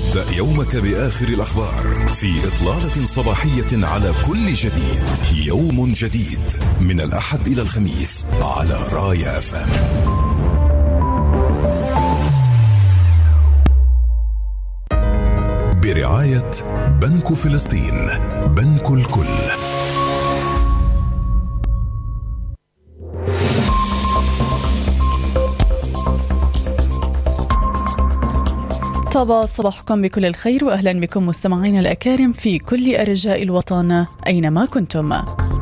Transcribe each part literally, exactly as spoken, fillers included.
ابدأ يومك بآخر الأخبار في إطلالة صباحية على كل جديد. يوم جديد من الأحد إلى الخميس على رايا إف إم. برعاية بنك فلسطين، بنك الكل. طاب صباحكم بكل الخير وأهلا بكم مستمعين الأكارم في كل أرجاء الوطن أينما كنتم.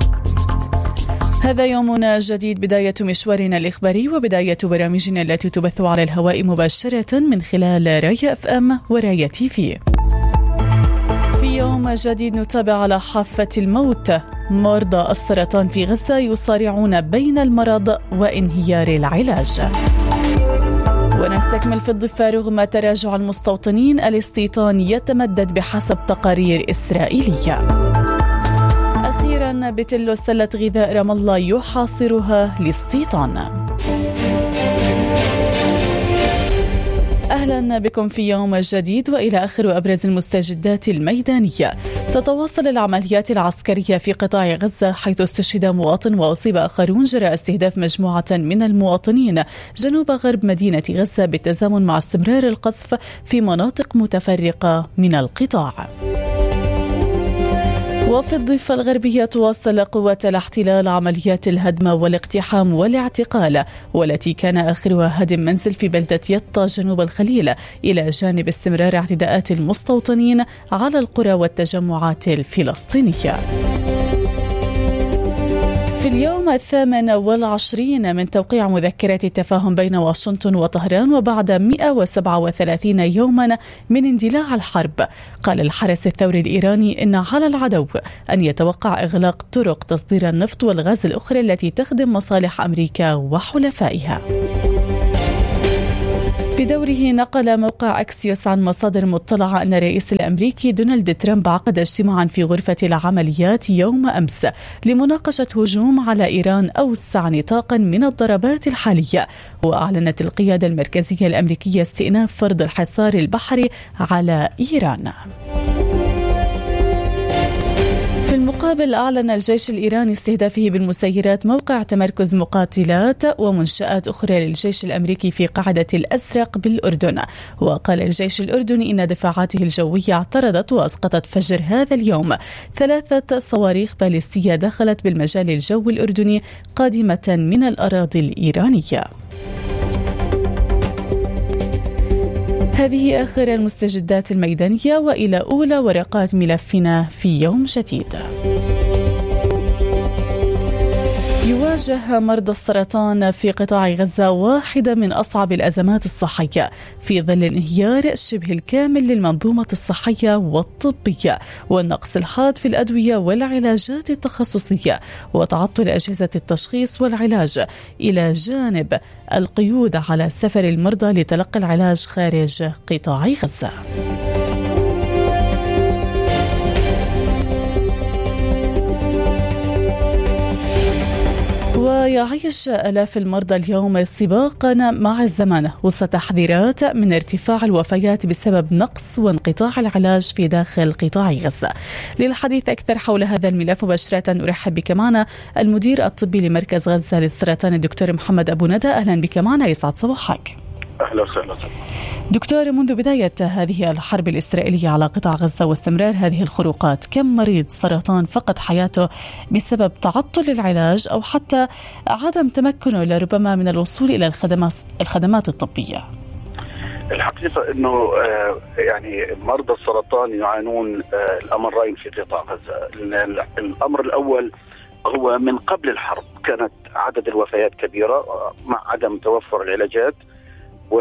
هذا يومنا جديد، بداية مشوارنا الإخباري وبداية برامجنا التي تبث على الهواء مباشرة من خلال رايا إف إم ورايا تي في. في يوم جديد نتابع على حافة الموت، مرضى السرطان في غزة يصارعون بين المرض وانهيار العلاج. ونستكمل في الضفة رغم تراجع المستوطنين الاستيطان يتمدد بحسب تقارير إسرائيلية. أخيرا بتلو سلة غذاء رام الله يحاصرها الاستيطان. أهلا بكم في يوم جديد وإلى آخر أبرز المستجدات الميدانية. تتواصل العمليات العسكرية في قطاع غزة حيث استشهد مواطن وأصيب آخرون جراء استهداف مجموعة من المواطنين جنوب غرب مدينة غزة بالتزامن مع استمرار القصف في مناطق متفرقة من القطاع. وفي الضفة الغربية تواصل قوات الاحتلال عمليات الهدم والاقتحام والاعتقال، والتي كان آخرها هدم منزل في بلدة يطا جنوب الخليل، إلى جانب استمرار اعتداءات المستوطنين على القرى والتجمعات الفلسطينية. في اليوم الثامن والعشرين من توقيع مذكرة التفاهم بين واشنطن وطهران وبعد مئة وسبعة وثلاثين يوما من اندلاع الحرب، قال الحرس الثوري الإيراني إن على العدو أن يتوقع إغلاق طرق تصدير النفط والغاز الأخرى التي تخدم مصالح أمريكا وحلفائها. بدوره نقل موقع أكسيوس عن مصادر مطلعة أن الرئيس الأمريكي دونالد ترامب عقد اجتماعا في غرفة العمليات يوم أمس لمناقشة هجوم على إيران أوسع نطاقا من الضربات الحالية. وأعلنت القيادة المركزية الأمريكية استئناف فرض الحصار البحري على إيران. في المقابل أعلن الجيش الإيراني استهدافه بالمسيرات موقع تمركز مقاتلات ومنشآت أخرى للجيش الأمريكي في قاعدة الأزرق بالأردن. وقال الجيش الأردني إن دفاعاته الجوية اعترضت وأسقطت فجر هذا اليوم ثلاثة صواريخ باليستية دخلت بالمجال الجوي الأردني قادمة من الأراضي الإيرانية. هذه آخر المستجدات الميدانية وإلى أولى ورقات ملفنا في يوم جديد. يواجه مرضى السرطان في قطاع غزة واحدة من أصعب الأزمات الصحية في ظل انهيار شبه الكامل للمنظومة الصحية والطبية والنقص الحاد في الأدوية والعلاجات التخصصية وتعطل أجهزة التشخيص والعلاج، إلى جانب القيود على سفر المرضى لتلقي العلاج خارج قطاع غزة. ويعيش آلاف المرضى اليوم سباقا مع الزمن وسط تحذيرات من ارتفاع الوفيات بسبب نقص وانقطاع العلاج في داخل قطاع غزة. للحديث أكثر حول هذا الملف مباشرة أرحب بك معنا المدير الطبي لمركز غزة للسرطان الدكتور محمد أبو ندى. أهلا بك معنا، يسعد صباحك. أهلا وسهلا. دكتور، منذ بداية هذه الحرب الإسرائيلية على قطاع غزة واستمرار هذه الخروقات، كم مريض سرطان فقد حياته بسبب تعطل العلاج أو حتى عدم تمكنه لربما من الوصول إلى الخدمات الخدمات الطبية؟ الحقيقة أنه يعني مرضى السرطان يعانون الأمرين في قطاع غزة. الأمر الأول هو من قبل الحرب كانت عدد الوفيات كبيرة مع عدم توفر العلاجات، و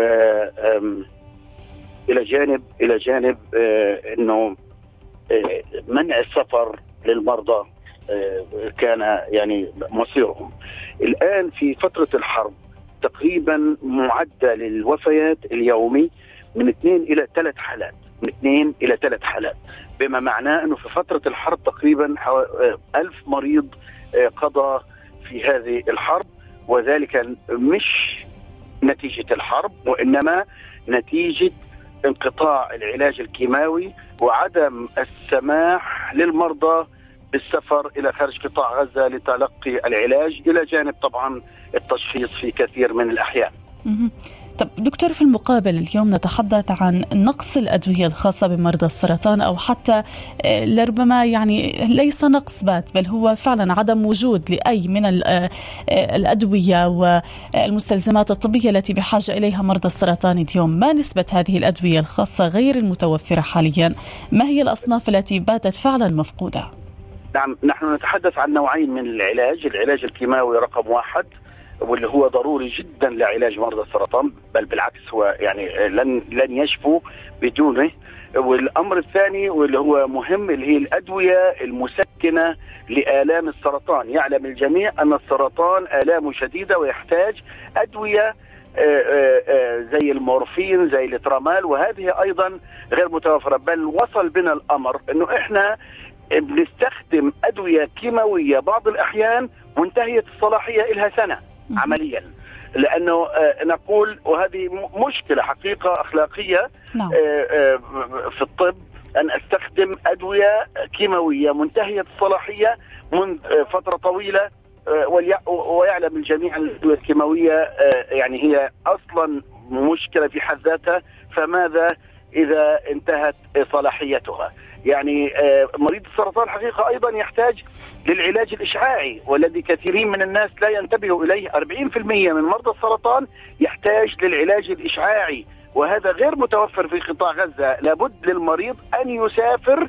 إلى جانب إلى جانب إنه منع السفر للمرضى كان يعني مصيرهم. الآن في فترة الحرب تقريبا معدل الوفيات اليومي من اثنين إلى ثلاث حالات من اثنين إلى ثلاث حالات، بما معناه إنه في فترة الحرب تقريبا ألف مريض قضى في هذه الحرب، وذلك مش نتيجة الحرب وإنما نتيجة انقطاع العلاج الكيماوي وعدم السماح للمرضى بالسفر إلى خارج قطاع غزة لتلقي العلاج، إلى جانب طبعا التشخيص في كثير من الأحيان. طب دكتور، في المقابل اليوم نتحدث عن نقص الأدوية الخاصة بمرضى السرطان، أو حتى لربما يعني ليس نقص بات، بل هو فعلا عدم وجود لأي من الأدوية والمستلزمات الطبية التي بحاجة إليها مرضى السرطان اليوم. ما نسبة هذه الأدوية الخاصة غير المتوفرة حاليا؟ ما هي الأصناف التي باتت فعلا مفقودة؟ نعم، نحن نتحدث عن نوعين من العلاج. العلاج الكيماوي رقم واحد، واللي هو ضروري جدا لعلاج مرضى السرطان، بل بالعكس هو يعني لن لن يشفوا بدونه. والامر الثاني واللي هو مهم اللي هي الادويه المسكنه لآلام السرطان. يعلم الجميع ان السرطان آلامه شديده ويحتاج ادويه زي المورفين زي الترامال، وهذه ايضا غير متوفره. بل وصل بنا الامر انه احنا بنستخدم ادويه كيماويه بعض الاحيان منتهيه الصلاحيه لها سنه عمليا، لانه نقول وهذه مشكله حقيقه اخلاقيه نعم. في الطب ان استخدم ادويه كيماويه منتهيه الصلاحيه منذ فتره طويله، ويعلم الجميع ان الادويه الكيماويه يعني هي اصلا مشكله في حد ذاتها، فماذا اذا انتهت صلاحيتها؟ يعني مريض السرطان حقيقة أيضا يحتاج للعلاج الإشعاعي، والذي كثيرين من الناس لا ينتبهوا إليه. أربعين بالمئة من مرضى السرطان يحتاج للعلاج الإشعاعي، وهذا غير متوفر في قطاع غزة. لابد للمريض أن يسافر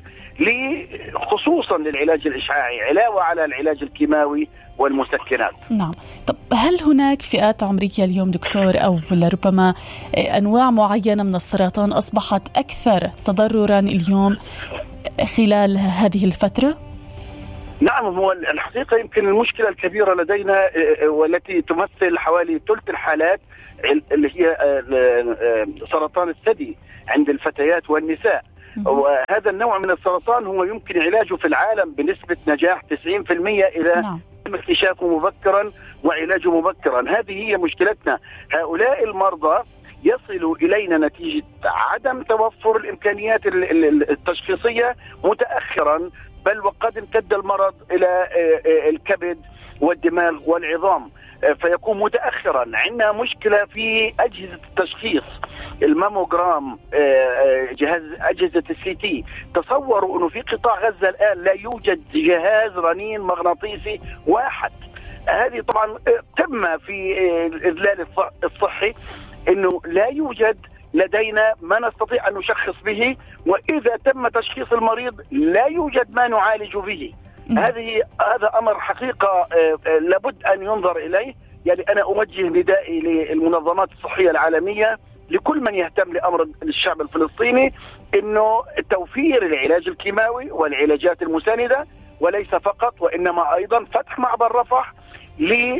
خصوصا للعلاج الإشعاعي علاوة على العلاج الكيماوي والمسكنات. نعم. طب هل هناك فئات عمرية اليوم دكتور، أو لربما أنواع معينة من السرطان أصبحت أكثر تضررا اليوم خلال هذه الفترة؟ نعم، هو الحقيقة يمكن المشكلة الكبيرة لدينا والتي تمثل حوالي ثلث الحالات اللي هي سرطان الثدي عند الفتيات والنساء. وهذا النوع من السرطان هو يمكن علاجه في العالم بنسبة نجاح تسعين بالمئة إذا نعم. تم اكتشافه مبكرا وعلاجه مبكرا. هذه هي مشكلتنا. هؤلاء المرضى يصلوا إلينا نتيجة عدم توفر الإمكانيات التشخيصية متأخرا، بل وقد امتد المرض إلى الكبد والدماغ والعظام، فيكون متأخرا. عندنا مشكلة في أجهزة التشخيص، الماموجرام، جهاز أجهزة السي تي. تصوروا أنه في قطاع غزة الآن لا يوجد جهاز رنين مغناطيسي واحد. هذه طبعا قمة في الإذلال الصحي، أنه لا يوجد لدينا ما نستطيع أن نشخص به، وإذا تم تشخيص المريض لا يوجد ما نعالج به. هذه هذا أمر حقيقة لابد أن ينظر إليه. يعني أنا أوجه ندائي للمنظمات الصحية العالمية، لكل من يهتم لأمر الشعب الفلسطيني، إنه توفير العلاج الكيماوي والعلاجات المساندة، وليس فقط وإنما أيضا فتح معبر رفح لي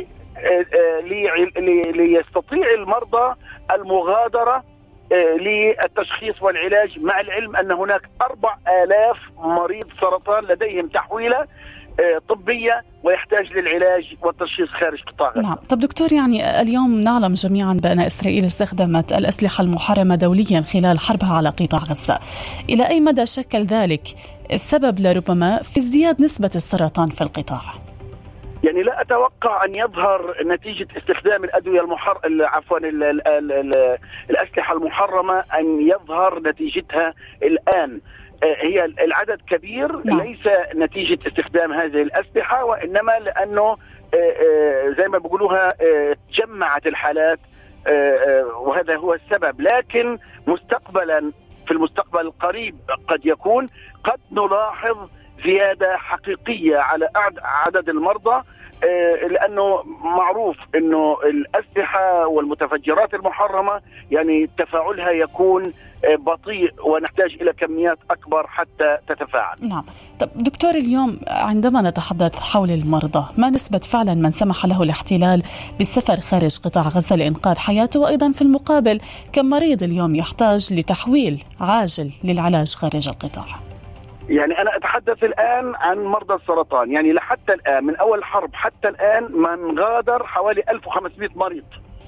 ليستطيع المرضى المغادرة للتشخيص والعلاج، مع العلم أن هناك أربع آلاف مريض سرطان لديهم تحويلة طبية ويحتاج للعلاج والتشخيص خارج قطاع غزة. نعم. طب دكتور، يعني اليوم نعلم جميعا بأن إسرائيل استخدمت الأسلحة المحرمة دوليا خلال حربها على قطاع غزة. إلى أي مدى شكل ذلك السبب لربما في ازدياد نسبة السرطان في القطاع؟ يعني لا أتوقع أن يظهر نتيجة استخدام الأدوية المحر عفوا ال ال ال ال الأسلحة المحرمة أن يظهر نتيجتها الآن. هي العدد كبير لا. ليس نتيجة استخدام هذه الأسلحة، وإنما لأنه زي ما بيقولوها جمعت الحالات، وهذا هو السبب. لكن مستقبلا في المستقبل القريب قد يكون قد نلاحظ زيادة حقيقية على عدد المرضى، لأنه معروف أنه الأسلحة والمتفجرات المحرمة يعني تفاعلها يكون بطيء، ونحتاج إلى كميات أكبر حتى تتفاعل. نعم. طب دكتور، اليوم عندما نتحدث حول المرضى، ما نسبة فعلا من سمح له الاحتلال بالسفر خارج قطاع غزة لإنقاذ حياته؟ وأيضا في المقابل كم مريض اليوم يحتاج لتحويل عاجل للعلاج خارج القطاع؟ يعني أنا أتحدث الآن عن مرضى السرطان. يعني لحتى الآن من أول الحرب حتى الآن من غادر حوالي ألف وخمسمئة مريض.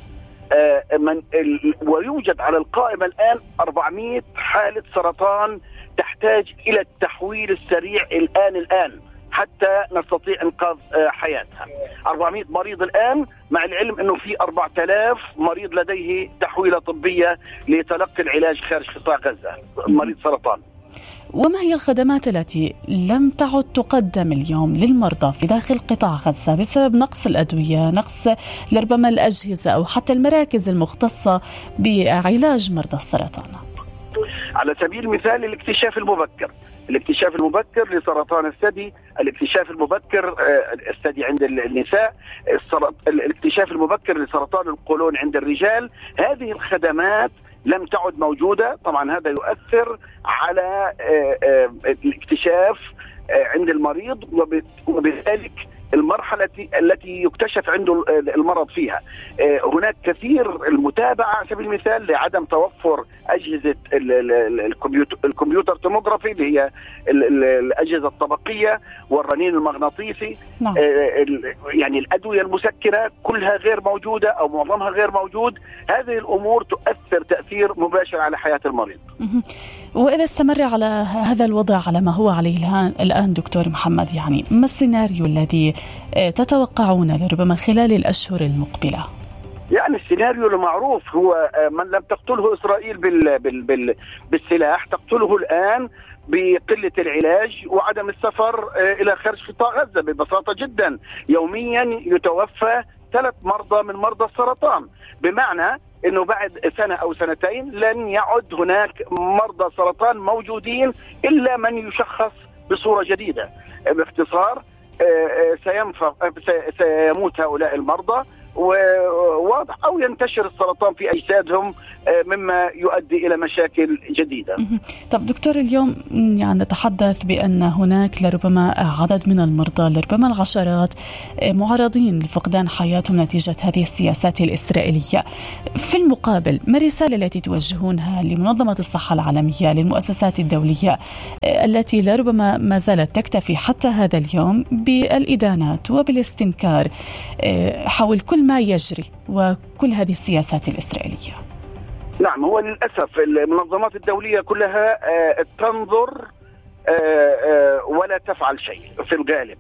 من ويوجد على القائمة الآن أربعمائة حالة سرطان تحتاج إلى التحويل السريع الآن الآن حتى نستطيع إنقاذ حياتها. أربعمائة مريض الآن، مع العلم أنه في أربعة آلاف مريض لديه تحويلة طبية لتلقي العلاج خارج قطاع غزة، مريض سرطان. وما هي الخدمات التي لم تعد تقدم اليوم للمرضى في داخل قطاع غزة بسبب نقص الأدوية، نقص لربما الأجهزة أو حتى المراكز المختصة بعلاج مرضى السرطان؟ على سبيل المثال الاكتشاف المبكر، الاكتشاف المبكر لسرطان الثدي، الاكتشاف المبكر الثدي عند النساء، الاكتشاف المبكر لسرطان القولون عند الرجال. هذه الخدمات لم تعد موجودة. طبعا هذا يؤثر على الاكتشاف عند المريض وبذلك المرحلة التي يكتشف عنده المرض فيها. هناك كثير المتابعة على سبيل المثال لعدم توفر أجهزة الكمبيوتر توموغرافي اللي هي الأجهزة الطبقية والرنين المغناطيسي. نعم. يعني الأدوية المسكنة كلها غير موجودة أو معظمها غير موجود. هذه الأمور تؤثر تأثير مباشر على حياة المريض. وإذا استمر على هذا الوضع على ما هو عليه الآن دكتور محمد، يعني ما السيناريو الذي تتوقعون ربما خلال الأشهر المقبلة؟ يعني السيناريو المعروف هو من لم تقتله إسرائيل بال بال بال بالسلاح تقتله الآن بقلة العلاج وعدم السفر إلى خارج قطاع غزة. ببساطة جدا يوميا يتوفى ثلاث مرضى من مرضى السرطان، بمعنى أنه بعد سنة أو سنتين لن يعد هناك مرضى سرطان موجودين إلا من يشخص بصورة جديدة. باختصار سيموت هؤلاء المرضى وواضح أو ينتشر السرطان في أجسادهم مما يؤدي إلى مشاكل جديدة. طب دكتور، اليوم يعني نتحدث بأن هناك لربما عدد من المرضى، لربما العشرات، معرضين لفقدان حياتهم نتيجة هذه السياسات الإسرائيلية. في المقابل ما الرسالة التي توجهونها لمنظمة الصحة العالمية، للمؤسسات الدولية التي لربما ما زالت تكتفي حتى هذا اليوم بالإدانات وبالاستنكار حول كل ما يجري وكل هذه السياسات الإسرائيلية؟ نعم، هو للأسف المنظمات الدولية كلها تنظر ولا تفعل شيء في الغالب.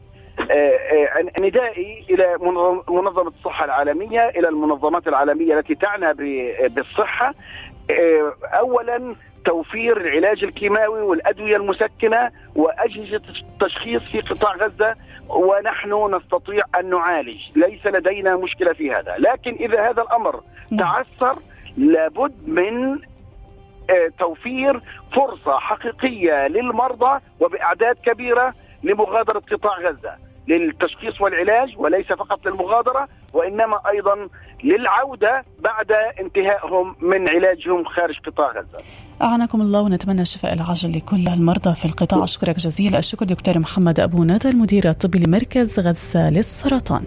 ندائي إلى منظمة الصحة العالمية، إلى المنظمات العالمية التي تعنى بالصحة، أولا توفير العلاج الكيماوي والأدوية المسكنة وأجهزة التشخيص في قطاع غزة، ونحن نستطيع أن نعالج، ليس لدينا مشكلة في هذا. لكن إذا هذا الأمر تعثر لابد من توفير فرصة حقيقية للمرضى وبأعداد كبيرة لمغادرة قطاع غزة للتشخيص والعلاج، وليس فقط للمغادرة وإنما أيضا للعودة بعد انتهائهم من علاجهم خارج قطاع غزة. أعانكم الله ونتمنى الشفاء العاجل لكل المرضى في القطاع. أشكرك جزيل الشكر دكتور محمد أبو ندى، المدير الطبي لمركز غزة للسرطان.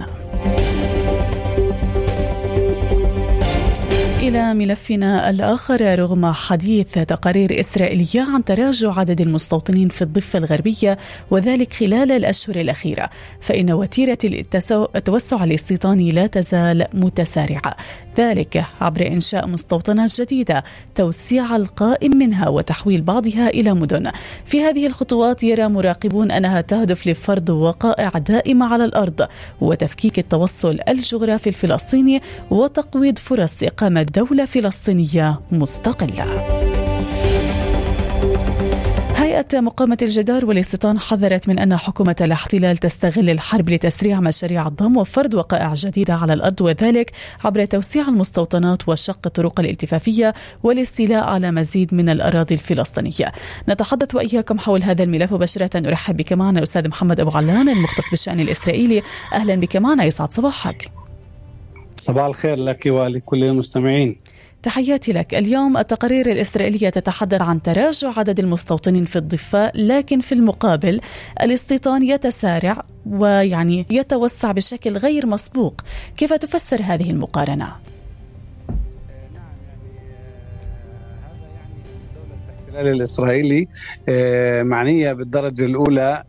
إلى ملفنا الآخر، رغم حديث تقارير إسرائيلية عن تراجع عدد المستوطنين في الضفة الغربية وذلك خلال الأشهر الأخيرة، فإن وتيرة التوسع الاستيطاني لا تزال متسارعة، ذلك عبر إنشاء مستوطنات جديدة، توسيع القائم منها وتحويل بعضها إلى مدن. في هذه الخطوات يرى مراقبون أنها تهدف لفرض وقائع دائمة على الأرض وتفكيك التوصل الجغرافي الفلسطيني وتقويض فرص إقامة دولة فلسطينية مستقلة. هيئة مقاومة الجدار والاستيطان حذرت من أن حكومة الاحتلال تستغل الحرب لتسريع مشاريع الضم وفرض وقائع جديدة على الأرض، وذلك عبر توسيع المستوطنات وشق الطرق الالتفافية والاستيلاء على مزيد من الأراضي الفلسطينية. نتحدث وإياكم حول هذا الملف مباشرة. أرحب بك معنا الأستاذ محمد أبو علان المختص بالشأن الإسرائيلي. أهلا بك معنا، يسعد صباحك. صباح الخير لك ولكل المستمعين. تحياتي لك. اليوم التقارير الإسرائيلية تتحدث عن تراجع عدد المستوطنين في الضفة، لكن في المقابل الاستيطان يتسارع ويعني يتوسع بشكل غير مسبوق. كيف تفسر هذه المقارنة؟ الاحتلال الإسرائيلي معنية بالدرجة الأولى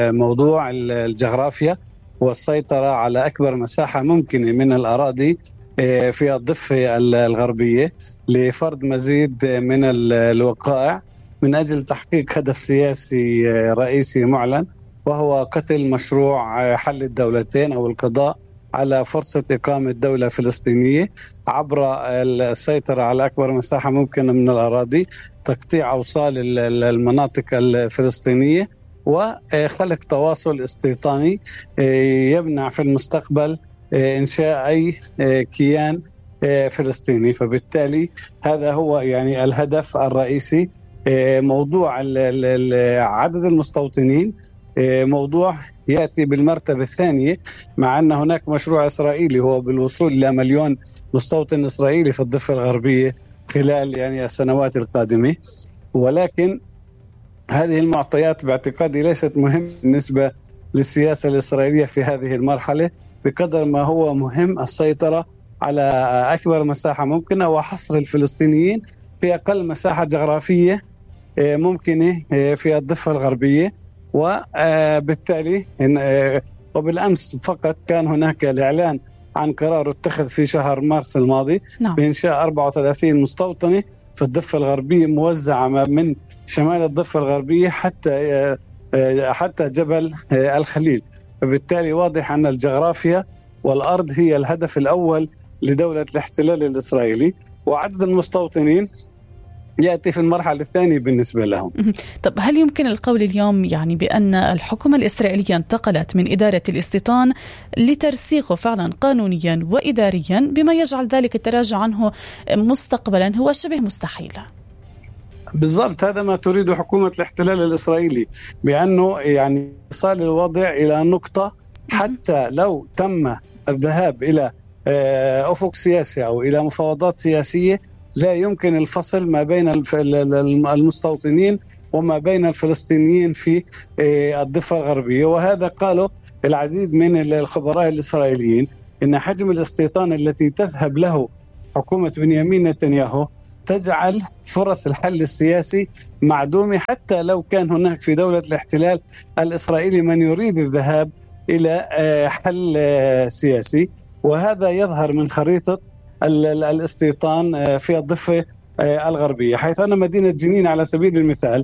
بالموضوع الجغرافيا والسيطرة على أكبر مساحة ممكنة من الأراضي في الضفة الغربية لفرض مزيد من الوقائع من أجل تحقيق هدف سياسي رئيسي معلن، وهو قتل مشروع حل الدولتين أو القضاء على فرصة إقامة دولة فلسطينية عبر السيطرة على أكبر مساحة ممكنة من الأراضي، تقطيع أوصال المناطق الفلسطينية، وخلق تواصل استيطاني يمنع في المستقبل إنشاء أي كيان فلسطيني. فبالتالي هذا هو يعني الهدف الرئيسي. موضوع عدد المستوطنين موضوع يأتي بالمرتبة الثانية، مع أن هناك مشروع إسرائيلي هو بالوصول إلى مليون مستوطن إسرائيلي في الضفة الغربية خلال يعني السنوات القادمة. ولكن هذه المعطيات باعتقادي ليست مهمة بالنسبة للسياسة الإسرائيلية في هذه المرحلة بقدر ما هو مهم السيطرة على أكبر مساحة ممكنة وحصر الفلسطينيين في أقل مساحة جغرافية ممكنة في الضفة الغربية. وبالتالي وبالأمس فقط كان هناك الإعلان عن قرار اتخذ في شهر مارس الماضي نعم. بإنشاء أربعة وثلاثين مستوطنة في الضفة الغربية موزعة من شمال الضفة الغربية حتى حتى جبل الخليل. فبالتالي واضح أن الجغرافيا والأرض هي الهدف الأول لدولة الاحتلال الإسرائيلي، وعدد المستوطنين يأتي في المرحلة الثانية بالنسبة لهم. طب هل يمكن القول اليوم يعني بأن الحكومة الإسرائيلية انتقلت من إدارة الاستيطان لترسيخه فعلا قانونيا وإداريا بما يجعل ذلك التراجع عنه مستقبلا هو شبه مستحيل؟ بالضبط، هذا ما تريد حكومة الاحتلال الإسرائيلي، بأنه يعني صار الوضع إلى نقطة حتى لو تم الذهاب إلى أفق سياسي أو إلى مفاوضات سياسية لا يمكن الفصل ما بين المستوطنين وما بين الفلسطينيين في الضفة الغربية. وهذا قاله العديد من الخبراء الإسرائيليين، إن حجم الاستيطان التي تذهب له حكومة بنيامين نتنياهو تجعل فرص الحل السياسي معدومة، حتى لو كان هناك في دولة الاحتلال الإسرائيلي من يريد الذهاب إلى حل سياسي. وهذا يظهر من خريطة الاستيطان في الضفة الغربية، حيث أن مدينة جنين على سبيل المثال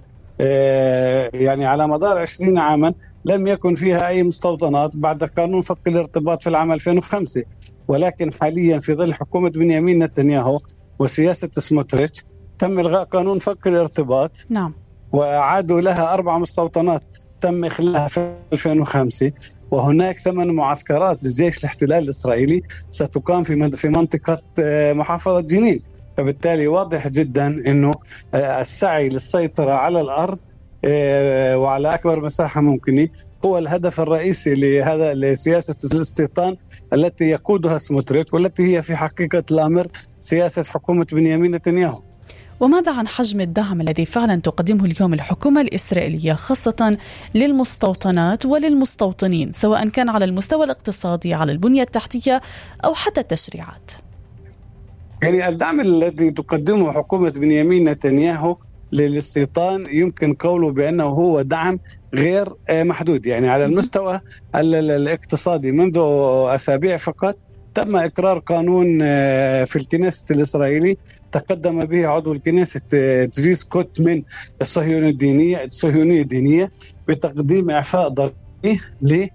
يعني على مدار عشرين عاما لم يكن فيها أي مستوطنات بعد قانون فك الارتباط في العام ألفين وخمسة. ولكن حاليا في ظل حكومة بنيامين نتنياهو وسياسة سموتريتش تم إلغاء قانون فك الارتباط نعم. وعادوا لها أربع مستوطنات تم إخلاءها في ألفين وخمسة، وهناك ثمان معسكرات للجيش الاحتلال الإسرائيلي ستقام في في منطقة محافظة جنين. فبالتالي واضح جدا إنه السعي للسيطرة على الأرض وعلى أكبر مساحة ممكنة هو الهدف الرئيسي لهذا لسياسة الاستيطان التي يقودها سموتريتش، والتي هي في حقيقة الأمر سياسة حكومة بنيامين نتنياهو. وماذا عن حجم الدعم الذي فعلا تقدمه اليوم الحكومة الإسرائيلية خاصة للمستوطنات وللمستوطنين، سواء كان على المستوى الاقتصادي، على البنية التحتية، أو حتى التشريعات؟ يعني الدعم الذي تقدمه حكومة بنيامين نتنياهو للاستيطان يمكن قوله بأنه هو دعم غير محدود. يعني على المستوى الاقتصادي منذ أسابيع فقط تم إقرار قانون في الكنيسة الإسرائيلي تقدم به عضو الكنيسة تزريس كوت من الصهيونية الدينية الصهيونية الدينية بتقديم إعفاء ضريبي ل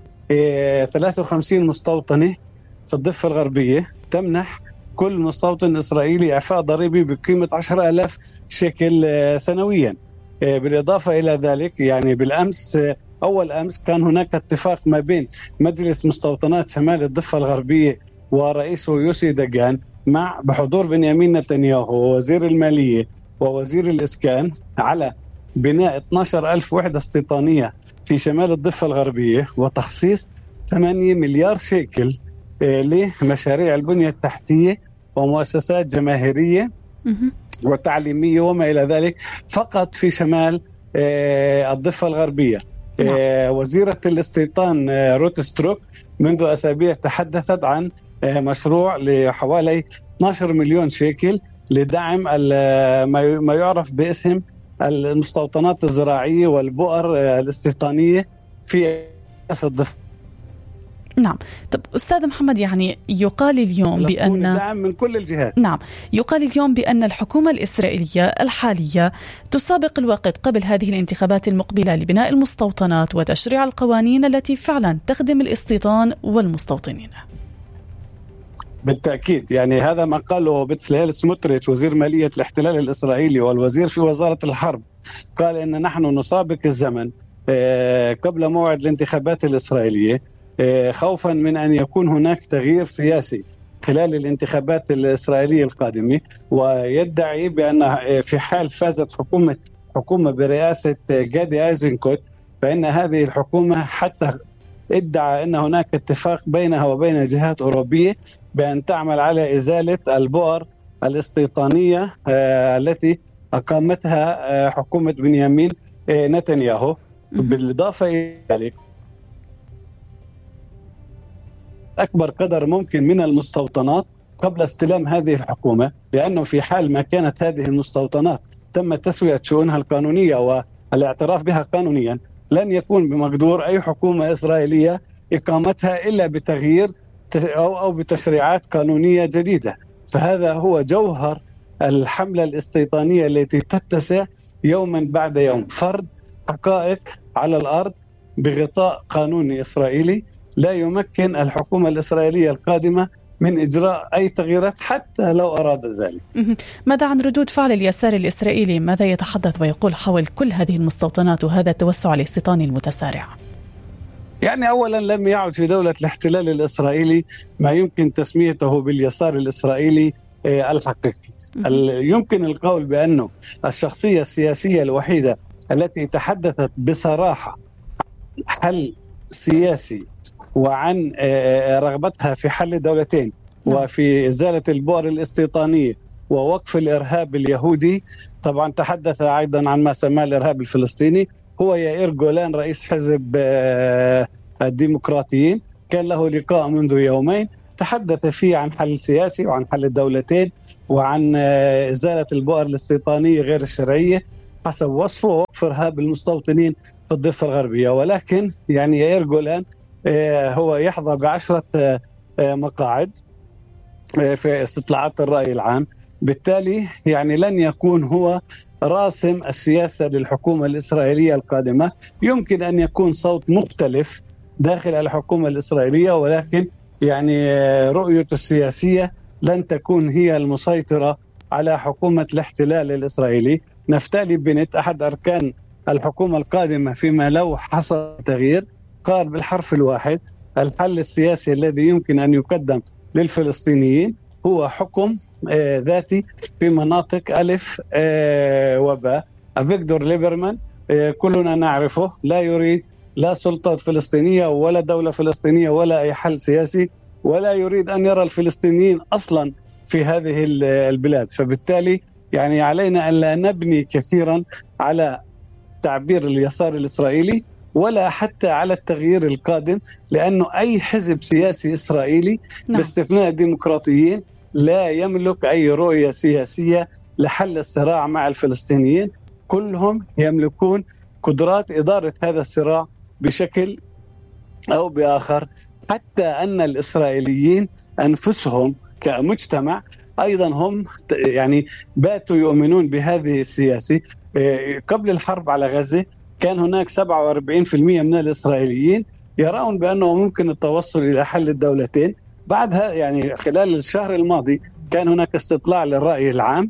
ثلاثة وخمسين مستوطنة في الضفة الغربية، تمنح كل مستوطن إسرائيلي إعفاء ضريبي بقيمة عشرة آلاف شيكل سنويا. بالإضافة إلى ذلك يعني بالأمس أول أمس كان هناك اتفاق ما بين مجلس مستوطنات شمال الضفة الغربية ورئيسه يوسي دجان مع بحضور بنيامين نتنياهو ووزير المالية ووزير الإسكان على بناء اثني عشر ألف وحدة استيطانية في شمال الضفة الغربية وتخصيص ثمانية مليار شيكل لمشاريع البنية التحتية ومؤسسات جماهيرية وتعليمية وما إلى ذلك فقط في شمال الضفة الغربية. وزيرة الاستيطان روت ستروك منذ أسابيع تحدثت عن مشروع لحوالي اثني عشر مليون شيكل لدعم ما يعرف باسم المستوطنات الزراعية والبؤر الاستيطانية في الضفة. نعم. طب أستاذ محمد، يعني يقال اليوم بأن دعم من كل الجهات. نعم، يقال اليوم بأن الحكومة الإسرائيلية الحالية تسابق الوقت قبل هذه الانتخابات المقبلة لبناء المستوطنات وتشريع القوانين التي فعلا تخدم الاستيطان والمستوطنين. بالتأكيد، يعني هذا ما قاله بتسليل سموتريتش وزير مالية الاحتلال الإسرائيلي والوزير في وزارة الحرب، قال إن نحن نسابق الزمن قبل موعد الانتخابات الإسرائيلية خوفا من أن يكون هناك تغيير سياسي خلال الانتخابات الإسرائيلية القادمة، ويدعي بأن في حال فازت حكومة حكومة برئاسة جادي ايزنكوت فإن هذه الحكومة حتى ادعى أن هناك اتفاق بينها وبين جهات أوروبية بأن تعمل على إزالة البؤر الاستيطانية التي أقامتها حكومة بنيامين نتنياهو. بالإضافة إلى ذلك أكبر قدر ممكن من المستوطنات قبل استلام هذه الحكومة، لأنه في حال ما كانت هذه المستوطنات تم تسوية شؤونها القانونية والاعتراف بها قانونيا لن يكون بمقدور أي حكومة إسرائيلية إقامتها إلا بتغيير أو أو بتشريعات قانونية جديدة. فهذا هو جوهر الحملة الاستيطانية التي تتسع يوما بعد يوم، فرض حقائق على الأرض بغطاء قانوني إسرائيلي لا يمكن الحكومة الإسرائيلية القادمة من إجراء أي تغييرات حتى لو أراد ذلك. ماذا عن ردود فعل اليسار الإسرائيلي؟ ماذا يتحدث ويقول حول كل هذه المستوطنات وهذا التوسع الاستيطاني المتسارع؟ يعني أولا لم يعد في دولة الاحتلال الإسرائيلي ما يمكن تسميته باليسار الإسرائيلي الحقيقي. يمكن القول بأنه الشخصية السياسية الوحيدة التي تحدثت بصراحة حل سياسي وعن رغبتها في حل الدولتين وفي إزالة البؤر الاستيطانية ووقف الإرهاب اليهودي، طبعا تحدث أيضا عن ما سماه الإرهاب الفلسطيني، هو يائير جولان رئيس حزب الديمقراطيين. كان له لقاء منذ يومين تحدث فيه عن حل سياسي وعن حل الدولتين وعن إزالة البؤر الاستيطانية غير الشرعية حسب وصفه ووقف إرهاب المستوطنين في الضفة الغربية. ولكن يعني يائير جولان هو يحظى بعشرة مقاعد في استطلاعات الرأي العام، بالتالي يعني لن يكون هو راسم السياسة للحكومة الإسرائيلية القادمة. يمكن أن يكون صوت مختلف داخل الحكومة الإسرائيلية، ولكن يعني رؤيته السياسية لن تكون هي المسيطرة على حكومة الاحتلال الإسرائيلي. نفتالي بنت أحد أركان الحكومة القادمة فيما لو حصل تغيير قال بالحرف الواحد الحل السياسي الذي يمكن أن يقدم للفلسطينيين هو حكم آه ذاتي في مناطق ألف آه وباء. أفيغدور ليبرمان آه كلنا نعرفه لا يريد لا سلطة فلسطينية ولا دولة فلسطينية ولا أي حل سياسي، ولا يريد أن يرى الفلسطينيين أصلا في هذه البلاد. فبالتالي يعني علينا أن لا نبني كثيرا على تعبير اليسار الإسرائيلي ولا حتى على التغيير القادم، لأنه أي حزب سياسي إسرائيلي نعم. باستثناء الديمقراطيين لا يملك أي رؤية سياسية لحل الصراع مع الفلسطينيين، كلهم يملكون قدرات إدارة هذا الصراع بشكل أو بآخر، حتى أن الإسرائيليين أنفسهم كمجتمع أيضا هم يعني باتوا يؤمنون بهذه السياسة. قبل الحرب على غزة كان هناك سبعة وأربعين بالمئة من الإسرائيليين يرون بأنه ممكن التوصل إلى حل الدولتين. بعدها يعني خلال الشهر الماضي كان هناك استطلاع للرأي العام،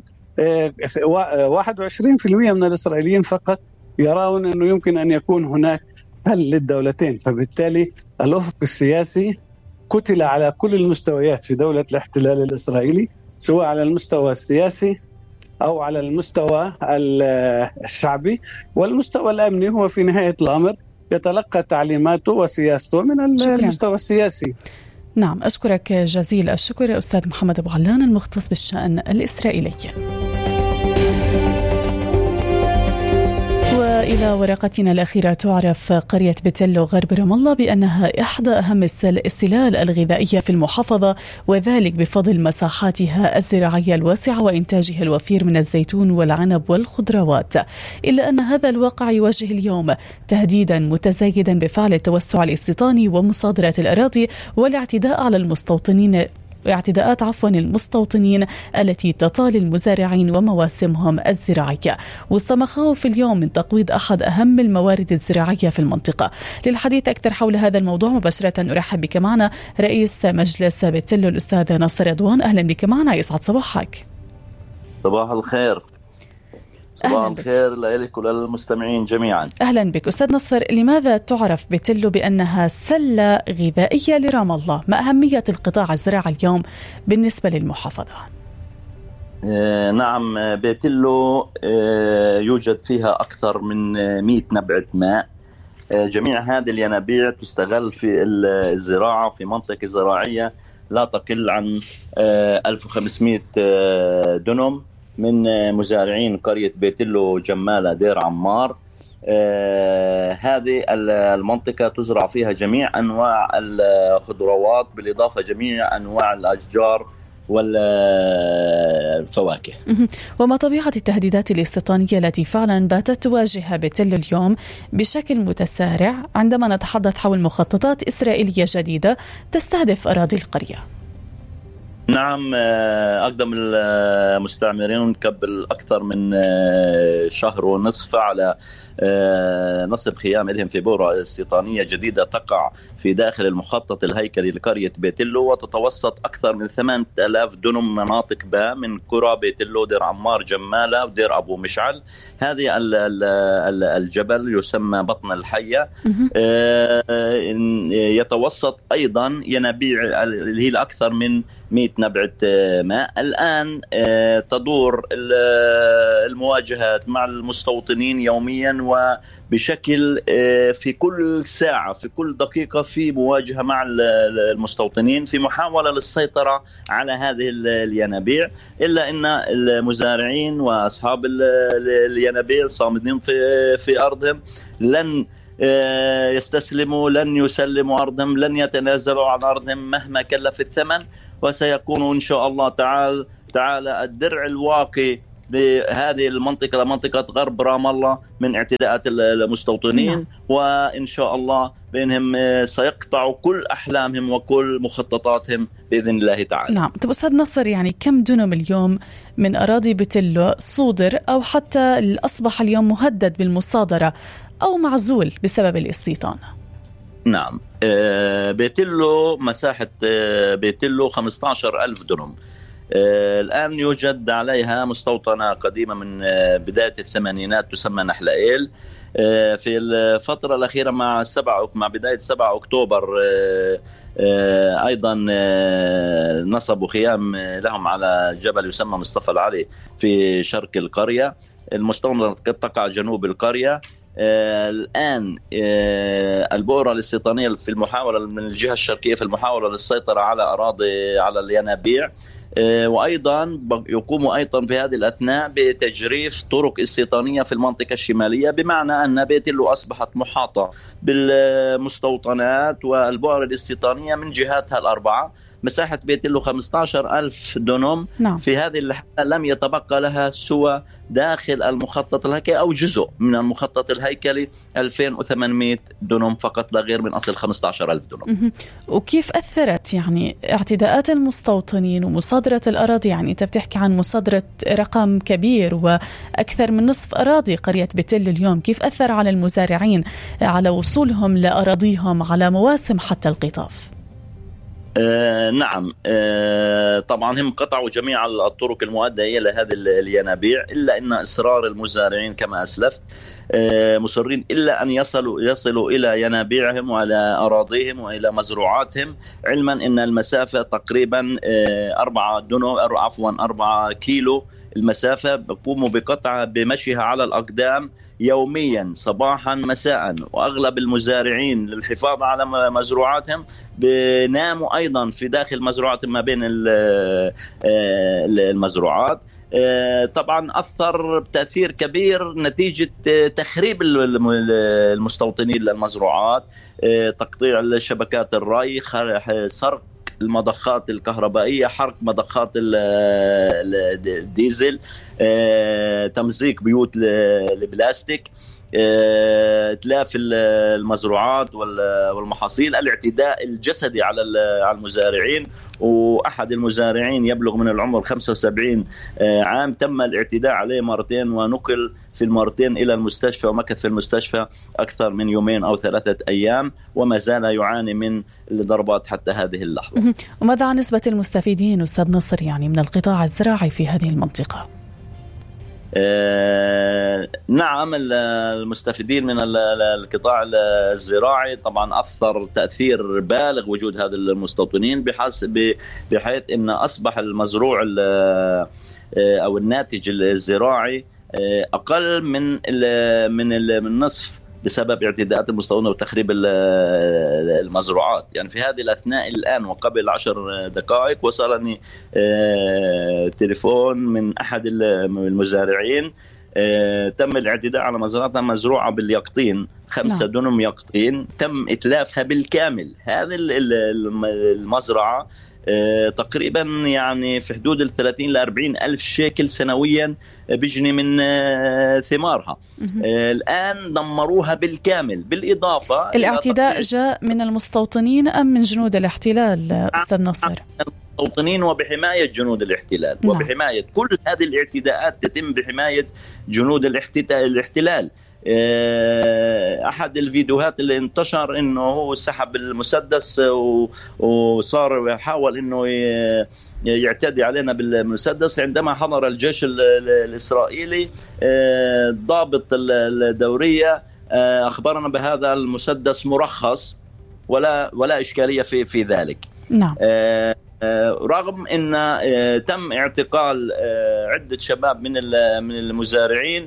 واحد وعشرين بالمئة من الإسرائيليين فقط يرون أنه يمكن أن يكون هناك حل للدولتين. فبالتالي الأفق السياسي قتل على كل المستويات في دولة الاحتلال الإسرائيلي، سواء على المستوى السياسي أو على المستوى الشعبي، والمستوى الأمني هو في نهاية الأمر يتلقى تعليماته وسياسته من المستوى السياسي. نعم، أشكرك جزيل الشكر أستاذ محمد أبو علان المختص بالشأن الإسرائيلي. وإلى على ورقتنا الأخيرة، تعرف قرية بتلو غرب رام الله بأنها إحدى أهم السلال الغذائية في المحافظة، وذلك بفضل مساحاتها الزراعية الواسعة وإنتاجها الوفير من الزيتون والعنب والخضروات. إلا أن هذا الواقع يواجه اليوم تهديدا متزايدا بفعل التوسع الاستيطاني ومصادرة الأراضي والاعتداء على المستوطنين اعتداءات عفوا المستوطنين التي تطال المزارعين ومواسمهم الزراعية، وسط مخاوف اليوم من تقويض أحد أهم الموارد الزراعية في المنطقة. للحديث أكثر حول هذا الموضوع مباشرة أرحب بك معنا رئيس مجلس بتلو الأستاذ نصر رضوان. أهلا بك معنا، يسعد صباحك. صباح الخير. صباح الخير لك وللمستمعين جميعا. أهلا بك أستاذ نصر. لماذا تعرف بتلو بأنها سلة غذائية لرام الله؟ ما أهمية القطاع الزراعي اليوم بالنسبة للمحافظة؟ آه نعم، بتلو آه يوجد فيها أكثر من مئة نبعة ماء. آه جميع هذه الينابيع تستغل في الزراعة في منطقة زراعية لا تقل عن آه ألف وخمسمئة آه دنم من مزارعين قرية بتلو جمالة دير عمار. آه هذه المنطقة تزرع فيها جميع أنواع الخضروات بالإضافة جميع أنواع الأشجار والفواكه. وما طبيعة التهديدات الاستيطانية التي فعلا باتت تواجهها بتلو اليوم بشكل متسارع عندما نتحدث حول مخططات إسرائيلية جديدة تستهدف أراضي القرية؟ نعم، أقدم المستعمرين قبل أكثر من شهر ونصف على نصب خيام لهم في بورة استيطانية جديدة تقع في داخل المخطط الهيكلي لقرية بتلو، وتتوسط أكثر من ثمانية آلاف دنم مناطق با من قرى بتلو دير عمار جمالة ودير أبو مشعل. هذه الجبل يسمى بطن الحية. يتوسط أيضا ينابيع اللي هي الأكثر من مئة نبعة ماء. الآن تدور المواجهات مع المستوطنين يوميا وبشكل في كل ساعة في كل دقيقة في مواجهة مع المستوطنين في محاولة للسيطرة على هذه الينابيع. إلا أن المزارعين وأصحاب الينابيع صامدين في في أرضهم، لن يستسلموا، لن يسلموا أرضهم، لن يتنازلوا عن أرضهم مهما كلف الثمن، وسيكون إن شاء الله تعالى تعالى الدرع الواقي بهذه المنطقة منطقة غرب رام الله من اعتداءات المستوطنين. نعم. وإن شاء الله بأنهم سيقطعوا كل أحلامهم وكل مخططاتهم بإذن الله تعالى. نعم. طب أستاذ نصر، يعني كم دنم اليوم من أراضي بتلو صودر أو حتى أصبح اليوم مهدد بالمصادرة أو معزول بسبب الاستيطان؟ نعم، بتلو مساحة بتلو خمسة عشر ألف دنم. الآن يوجد عليها مستوطنة قديمة من بداية الثمانينات تسمى نحلائيل. في الفترة الأخيرة مع سبعة مع بداية سبعة أكتوبر أيضا نصبوا خيام لهم على جبل يسمى مصطفى العلي في شرق القرية. المستوطنة تقع جنوب القرية. آه الآن آه البؤرة الاستيطانية في المحاولة من الجهة الشرقية في المحاولة للسيطرة على أراضي على الينابيع، آه وأيضا يقوم أيضا في هذه الأثناء بتجريف طرق استيطانية في المنطقة الشمالية، بمعنى أن بتلو أصبحت محاطة بالمستوطنات والبؤر الاستيطانية من جهاتها الأربعة. مساحة بتلو خمسة عشر ألف دنم. نعم. في هذه الحالة لم يتبقى لها سوى داخل المخطط الهيكلي أو جزء من المخطط الهيكلي ألفين وثمانمئة دنم فقط لا غير من أصل خمسة عشر ألف دنم. وكيف أثرت يعني اعتداءات المستوطنين ومصادرة الأراضي؟ يعني أنت بتحكي عن مصادرة رقم كبير وأكثر من نصف أراضي قرية بتلو اليوم، كيف أثر على المزارعين على وصولهم لأراضيهم على مواسم حتى القطاف؟ آه نعم، آه طبعا هم قطعوا جميع الطرق المؤدية إلى هذه الينابيع، إلا أن إصرار المزارعين كما أسلفت آه مصرين إلا أن يصلوا يصلوا إلى ينابيعهم وإلى أراضيهم وإلى مزروعاتهم، علما أن المسافة تقريبا آه أربعة دنو عفوا أربعة كيلو المسافة، بقوموا بقطعها بمشيها على الأقدام يوميا صباحا مساء. وأغلب المزارعين للحفاظ على مزروعاتهم بيناموا أيضا في داخل مزروعاتهم ما بين المزروعات. طبعا أثر بتأثير كبير نتيجة تخريب المستوطنين للمزروعات، تقطيع الشبكات الري، سرق المضخات الكهربائية، حرق مضخات الديزل، تمزيق بيوت البلاستيك، اتلاف المزروعات والمحاصيل، الاعتداء الجسدي على المزارعين. وأحد المزارعين يبلغ من العمر خمسة وسبعين عام تم الاعتداء عليه مرتين، ونقل في المرتين إلى المستشفى، ومكث في المستشفى أكثر من يومين أو ثلاثة أيام، وما زال يعاني من الضربات حتى هذه اللحظة. وماذا عن نسبة المستفيدين أستاذ نصر يعني من القطاع الزراعي في هذه المنطقة؟ آه نعم، المستفيدين من القطاع الزراعي طبعا أثر تأثير بالغ وجود هذا المستوطنين، بحيث أن أصبح المزروع أو الناتج الزراعي أقل من من النصف بسبب اعتداءات المستوطنين وتخريب المزروعات. يعني في هذه الأثناء الآن وقبل عشر دقائق وصلني تليفون من أحد المزارعين، تم الاعتداء على مزرعة مزروعة باليقطين، خمسة دنم يقطين تم إتلافها بالكامل. هذه المزرعة تقريبا يعني في حدود الثلاثين لأربعين ألف شيكل سنويا بيجني من ثمارها. الآن دمروها بالكامل. بالإضافة الاعتداء جاء من المستوطنين أم من جنود الاحتلال أستاذ نصر؟ المستوطنين وبحماية جنود الاحتلال. نعم. وبحماية كل هذه الاعتداءات تتم بحماية جنود الاحتلال. أحد الفيديوهات اللي انتشر إنه هو سحب المسدس وصار يحاول إنه يعتدي علينا بالمسدس. عندما حضر الجيش الإسرائيلي ضابط الدورية أخبرنا بهذا المسدس مرخص ولا ولا إشكالية في في ذلك. نعم. رغم أن تم اعتقال عدة شباب من من المزارعين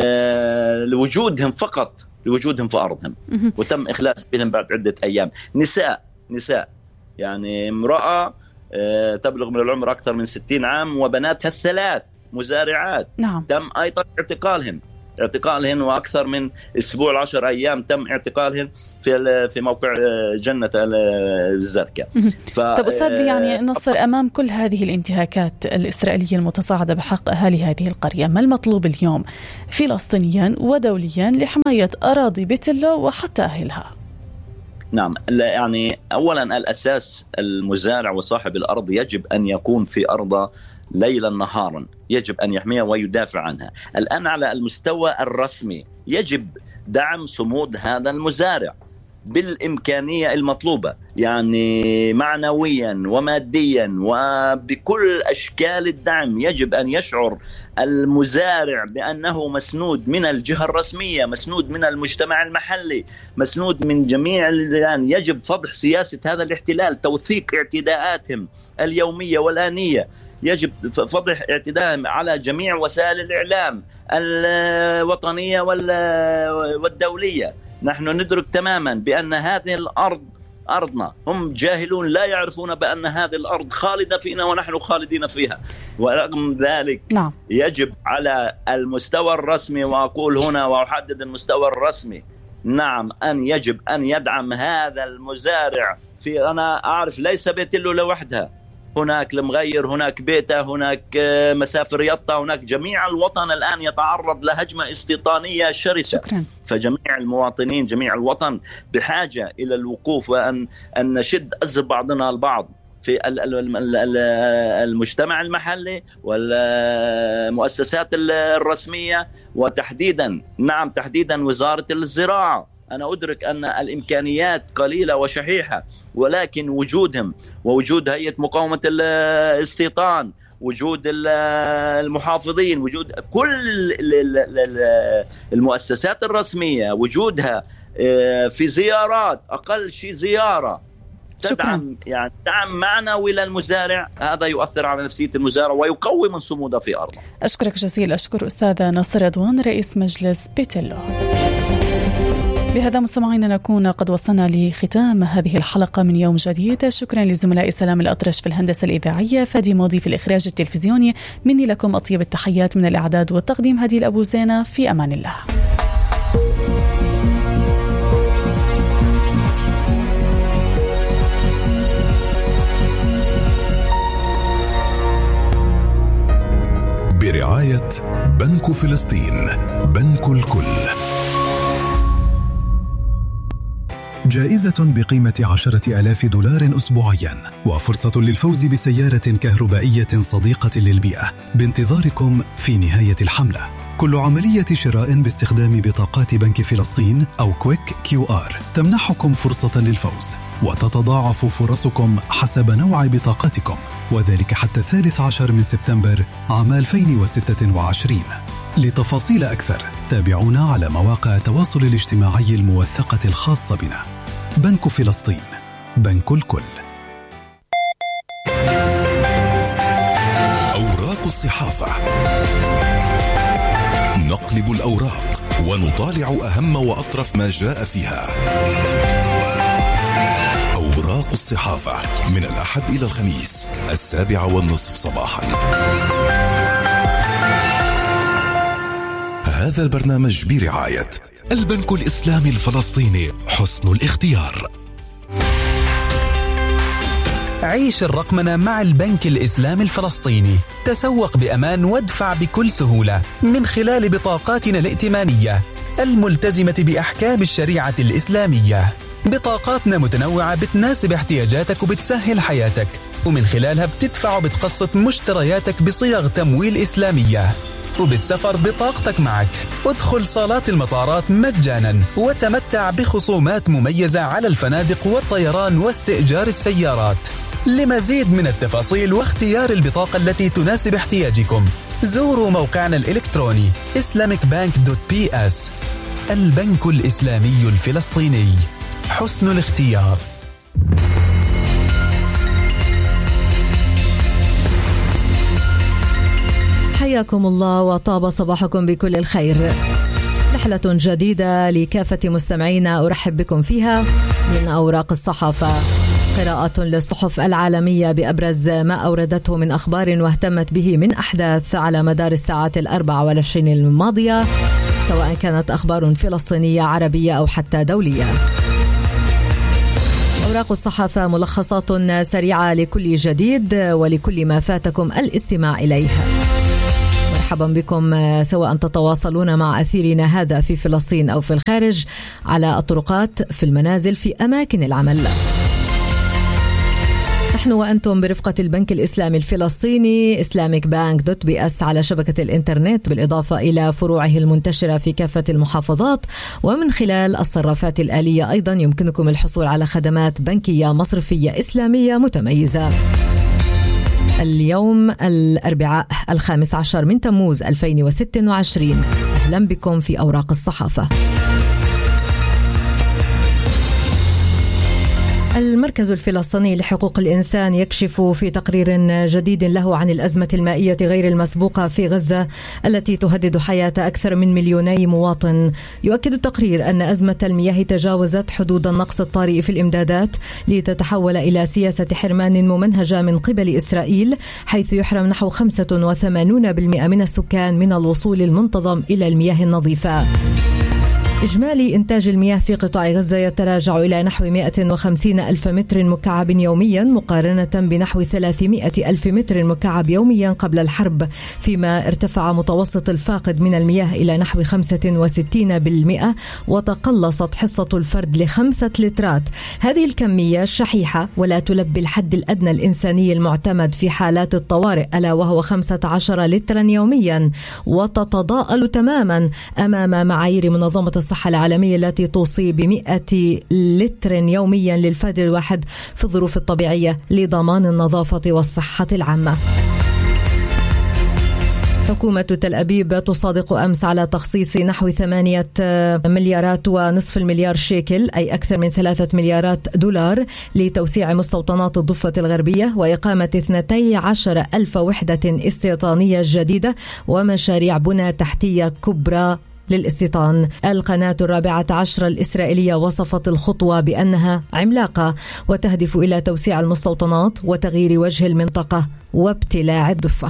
لوجودهم فقط لوجودهم في أرضهم، وتم إخلاص بهم بعد عدة أيام. نساء نساء يعني امرأة تبلغ من العمر أكثر من ستين عام وبناتها الثلاث مزارعات. نعم. تم أيضا اعتقالهم اعتقالهن وأكثر من أسبوع عشر أيام تم اعتقالهن في في موقع جنة الزرقاء. طب أستاذ يعني نصر، أمام كل هذه الانتهاكات الإسرائيلية المتصاعدة بحق أهالي هذه القرية، ما المطلوب اليوم فلسطينيا ودوليا لحماية أراضي بيت الله وحتى أهلها؟ نعم، يعني أولا الأساس المزارع وصاحب الأرض يجب أن يكون في أرضه ليلا نهارا، يجب أن يحميها ويدافع عنها. الآن على المستوى الرسمي يجب دعم صمود هذا المزارع بالإمكانية المطلوبة، يعني معنويا وماديا وبكل أشكال الدعم. يجب أن يشعر المزارع بأنه مسنود من الجهة الرسمية، مسنود من المجتمع المحلي، مسنود من جميع. الآن يجب فضح سياسة هذا الاحتلال، توثيق اعتداءاتهم اليومية والآنية، يجب فضح اعتداءهم على جميع وسائل الإعلام الوطنية والدولية. نحن ندرك تماما بأن هذه الأرض أرضنا، هم جاهلون لا يعرفون بأن هذه الأرض خالدة فينا ونحن خالدين فيها. ورغم ذلك نعم. يجب على المستوى الرسمي، وأقول هنا وأحدد المستوى الرسمي، نعم أن يجب أن يدعم هذا المزارع. في أنا أعرف ليس بيت له لوحدها، هناك المغير، هناك بيته، هناك مسافر يطا، هناك جميع الوطن الآن يتعرض لهجمة استيطانية شرسة. شكرا. فجميع المواطنين جميع الوطن بحاجة إلى الوقوف وأن أن نشد أزر بعضنا البعض في المجتمع المحلي والمؤسسات الرسمية، وتحديدا نعم تحديدا وزارة الزراعة. أنا أدرك أن الإمكانيات قليلة وشحيحة، ولكن وجودهم ووجود هيئة مقاومة الاستيطان، وجود المحافظين، وجود كل المؤسسات الرسمية، وجودها في زيارات، أقل شيء زيارة تدعم يعني دعم معنوي للمزارع، هذا يؤثر على نفسية المزارع ويقوي من صموده في أرضه. أشكرك جزيل. أشكر أستاذ نصر رضوان رئيس مجلس بيت الله. بهذا مستمعينا نكون قد وصلنا لختام هذه الحلقة من يوم جديد. شكرا لزملائي سلام الأطرش في الهندسة الإذاعية، فادي ماضي في الإخراج التلفزيوني، مني لكم أطيب التحيات من الإعداد والتقديم هدي الأبو زينة. في أمان الله. برعاية بنك فلسطين، بنك الكل. جائزة بقيمة عشرة آلاف دولار أسبوعيا، وفرصة للفوز بسيارة كهربائية صديقة للبيئة بانتظاركم في نهاية الحملة. كل عملية شراء باستخدام بطاقات بنك فلسطين أو كويك كيو آر تمنحكم فرصة للفوز، وتتضاعف فرصكم حسب نوع بطاقتكم، وذلك حتى الثالث عشر من سبتمبر عام ألفين وستة وعشرين. لتفاصيل أكثر تابعونا على مواقع التواصل الاجتماعي الموثقة الخاصة بنا. بنك فلسطين، بنك الكل. أوراق الصحافة، نقلب الأوراق ونطالع أهم وأطرف ما جاء فيها. أوراق الصحافة من الأحد إلى الخميس السابعة والنصف صباحا. هذا البرنامج برعاية البنك الإسلامي الفلسطيني، حسن الاختيار. عيش الرقمنة مع البنك الإسلامي الفلسطيني. تسوق بأمان وادفع بكل سهولة من خلال بطاقاتنا الائتمانية الملتزمة بأحكام الشريعة الإسلامية. بطاقاتنا متنوعة بتناسب احتياجاتك وبتسهل حياتك، ومن خلالها بتدفع وبتقسط مشترياتك بصيغ تمويل إسلامية. وبالسفر بطاقتك معك. ادخل صالات المطارات مجانا وتمتع بخصومات مميزة على الفنادق والطيران واستئجار السيارات. لمزيد من التفاصيل واختيار البطاقة التي تناسب احتياجكم زوروا موقعنا الإلكتروني إسلاميك بانك دوت بي إس. البنك الإسلامي الفلسطيني، حسن الاختيار. حياكم الله وطاب صباحكم بكل الخير. رحلة جديدة لكافة مستمعينا أرحب بكم فيها من أوراق الصحافة، قراءة للصحف العالمية بأبرز ما أوردته من أخبار واهتمت به من أحداث على مدار الساعات الأربع والعشرين الماضية، سواء كانت أخبار فلسطينية عربية أو حتى دولية. أوراق الصحافة ملخصات سريعة لكل جديد ولكل ما فاتكم الاستماع إليه. مرحبا بكم، سواء تتواصلون مع أثيرنا هذا في فلسطين أو في الخارج، على الطرقات، في المنازل، في أماكن العمل. نحن وأنتم برفقة البنك الإسلامي الفلسطيني إسلاميك بانك دوت بي إس على شبكة الإنترنت، بالإضافة إلى فروعه المنتشرة في كافة المحافظات، ومن خلال الصرافات الآلية أيضا يمكنكم الحصول على خدمات بنكية مصرفية إسلامية متميزة. اليوم الأربعاء الخامس عشر من تموز ألفين وستة وعشرين. أهلا بكم في أوراق الصحافة. المركز الفلسطيني لحقوق الإنسان يكشف في تقرير جديد له عن الأزمة المائية غير المسبوقة في غزة التي تهدد حياة أكثر من مليوني مواطن. يؤكد التقرير أن أزمة المياه تجاوزت حدود النقص الطارئ في الإمدادات لتتحول إلى سياسة حرمان ممنهجة من قبل إسرائيل، حيث يحرم نحو خمسة وثمانين بالمئة من السكان من الوصول المنتظم إلى المياه النظيفة. إجمالي إنتاج المياه في قطاع غزة يتراجع إلى نحو مئة وخمسين ألف متر مكعب يوميا، مقارنة بنحو ثلاثمئة ألف متر مكعب يوميا قبل الحرب، فيما ارتفع متوسط الفاقد من المياه إلى نحو خمسة وستين بالمئة، وتقلصت حصة الفرد لخمسة لترات. هذه الكمية شحيحة ولا تلبي الحد الأدنى الإنساني المعتمد في حالات الطوارئ، ألا وهو خمسة عشر لترا يوميا، وتتضاءل تماما أمام معايير منظمة الصحة العالمية التي توصي بمئة لتر يوميا للفرد الواحد في الظروف الطبيعية لضمان النظافة والصحة العامة. حكومة تل أبيب تصادق أمس على تخصيص نحو ثمانية مليارات ونصف المليار شيكل، أي أكثر من ثلاثة مليارات دولار، لتوسيع مستوطنات الضفة الغربية وإقامة اثنتي عشر ألف وحدة استيطانية جديدة ومشاريع بنى تحتية كبرى للاستيطان. القناة الرابعة عشر الإسرائيلية وصفت الخطوة بأنها عملاقة وتهدف إلى توسيع المستوطنات وتغيير وجه المنطقة وابتلاع الضفة.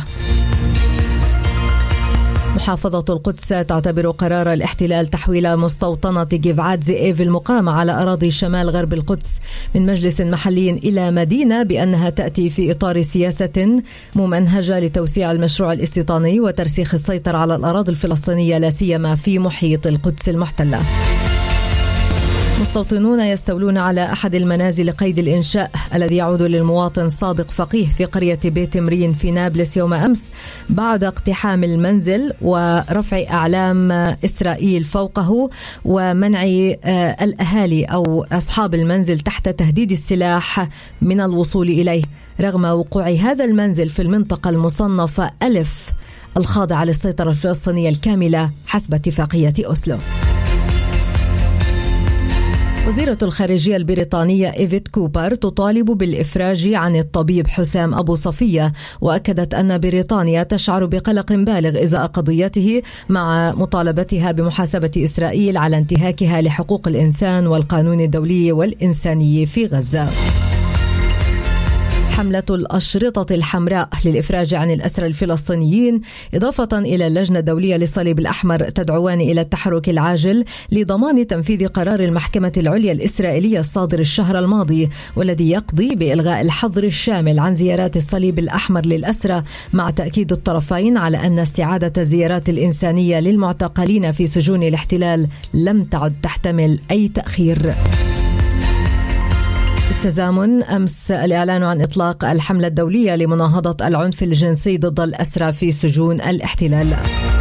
محافظة القدس تعتبر قرار الاحتلال تحويل مستوطنة جيفعات زئيف المقامة على أراضي شمال غرب القدس من مجلس محلي إلى مدينة بأنها تأتي في إطار سياسة ممنهجة لتوسيع المشروع الاستيطاني وترسيخ السيطرة على الأراضي الفلسطينية لا سيما في محيط القدس المحتلة. مستوطنون يستولون على أحد المنازل قيد الإنشاء الذي يعود للمواطن صادق فقيه في قرية بيت مرين في نابلس يوم أمس بعد اقتحام المنزل ورفع أعلام إسرائيل فوقه ومنع الأهالي أو أصحاب المنزل تحت تهديد السلاح من الوصول إليه، رغم وقوع هذا المنزل في المنطقة المصنفة ألف الخاضعة للسيطرة الفلسطينية الكاملة حسب اتفاقية أوسلو. وزيرة الخارجية البريطانية إيفيت كوبر تطالب بالإفراج عن الطبيب حسام أبو صفية، وأكدت أن بريطانيا تشعر بقلق بالغ إزاء قضيته مع مطالبتها بمحاسبة إسرائيل على انتهاكها لحقوق الإنسان والقانون الدولي والإنساني في غزة. حملة الأشرطة الحمراء للإفراج عن الأسرى الفلسطينيين إضافة إلى اللجنة الدولية للصليب الأحمر تدعوان إلى التحرك العاجل لضمان تنفيذ قرار المحكمة العليا الإسرائيلية الصادر الشهر الماضي والذي يقضي بإلغاء الحظر الشامل عن زيارات الصليب الأحمر للأسرى، مع تأكيد الطرفين على أن استعادة الزيارات الإنسانية للمعتقلين في سجون الاحتلال لم تعد تحتمل أي تأخير. بالتزامن أمس الإعلان عن إطلاق الحملة الدولية لمناهضة العنف الجنسي ضد الأسرى في سجون الاحتلال.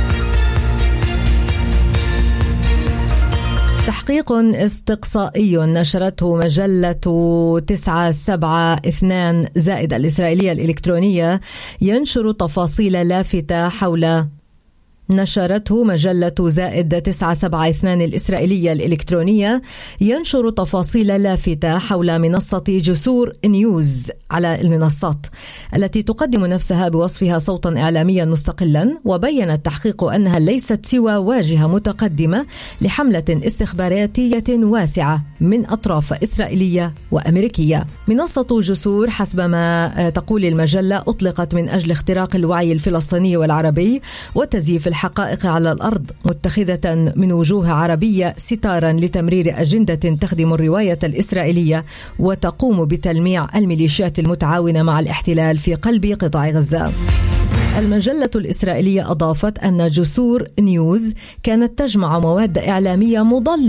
تحقيق استقصائي نشرته مجلة تسعة سبعة اثنان زائد الإسرائيلية الإلكترونية ينشر تفاصيل لافتة حول نشرته مجلة زائد تسعة سبعة اثنان الإسرائيلية الإلكترونية ينشر تفاصيل لافتة حول منصة جسور نيوز على المنصات التي تقدم نفسها بوصفها صوتا إعلاميا مستقلا، وبين التحقيق أنها ليست سوى واجهة متقدمة لحملة استخباراتية واسعة من أطراف إسرائيلية وأمريكية. منصة جسور حسب ما تقول المجلة أطلقت من أجل اختراق الوعي الفلسطيني والعربي وتزييف الحقائق على الأرض، متخذة من وجوه عربية ستارا لتمرير أجندة تخدم الرواية الإسرائيلية وتقوم بتلميع الميليشيات المتعاونة مع الاحتلال في قلب قطاع غزة. المجلة الإسرائيلية أضافت أن جسور نيوز كانت تجمع مواد إعلامية مضللة